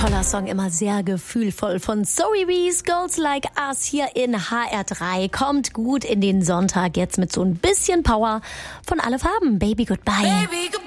Toller Song, immer sehr gefühlvoll von Zoe Wees, Girls Like Us hier in HR3. Kommt gut in den Sonntag jetzt mit so ein bisschen Power von Alle Farben. Baby Goodbye. Baby, goodbye.